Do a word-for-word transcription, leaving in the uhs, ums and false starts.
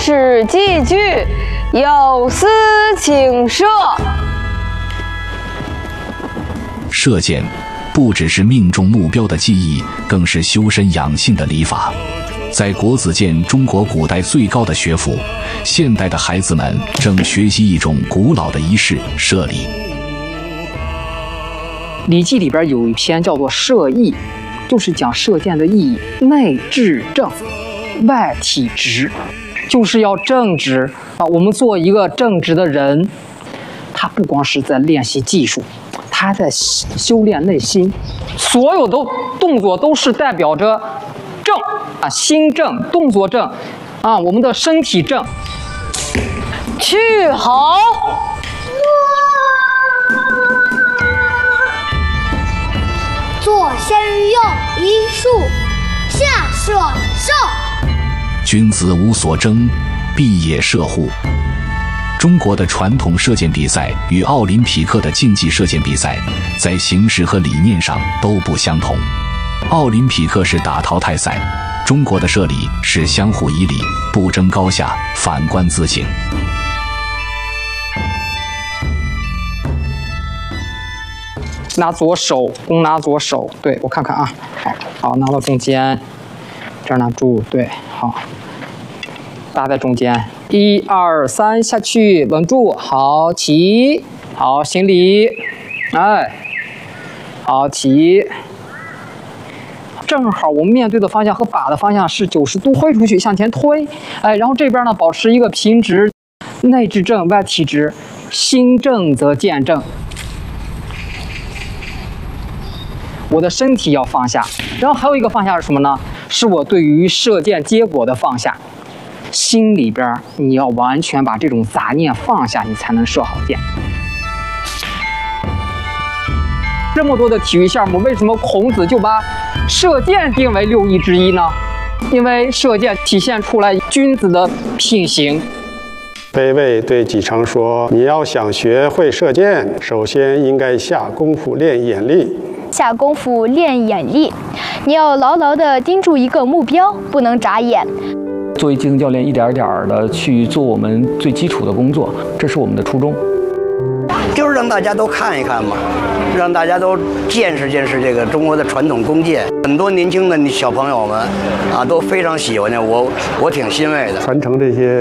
始计矩，有司请射。 射箭不只是命中目标的技艺，更是修身养性的礼法。在国子监中国古代最高的学府，现代的孩子们正学习一种古老的仪式——射礼。 《礼记》里边有一篇叫做《射义》，就是讲射箭的意义。内至正，外体直，就是要正直啊！我们做一个正直的人，他不光是在练习技术，他在修炼内心。所有的动作都是代表着正啊，心正，动作正啊，我们的身体正。 去好。 左先右一竖，下射射。 君子无所争，必也射乎。中国的传统射箭比赛与奥林匹克的竞技射箭比赛，在形式和理念上都不相同。奥林匹克是打淘汰赛，中国的射礼是相互以礼，不争高下，反观自省。 拿左手，弓拿左手，对，我看看啊，好，好，拿到中间，这儿拿住，对，好，搭在中间，一二三，下去，稳住，好，起，好，行礼，哎，好，起，正好我们面对的方向和靶的方向是九十度推出去，向前推，哎，然后这边呢保持一个平直，内至正，外体直，心正则剑正。我的身体要放下，然后还有一个放下是什么呢？是我对于射箭结果的放下。心里边你要完全把这种杂念放下，你才能射好箭。这么多的体育项目，为什么孔子就把射箭定为六艺之一呢？因为射箭体现出来君子的品行。 北魏对纪昌说：“你要想学会射箭，首先应该下功夫练眼力。” 下功夫练眼力，你要牢牢地盯住一个目标，不能眨眼。 作为基层教练，一点一点的去做我们最基础的工作，这是我们的初衷。 就是让大家都看一看嘛，让大家都见识见识这个中国的传统弓箭。很多年轻的小朋友们啊，都非常喜欢的，我我挺欣慰的。 传承这些